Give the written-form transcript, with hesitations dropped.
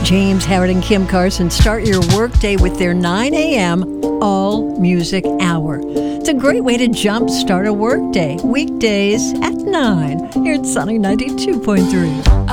James Howard and Kim Carson start your workday with their 9 a.m. all music hour. It's a great way to jumpstart a workday. Weekdays at 9 here at Sunny 92.3.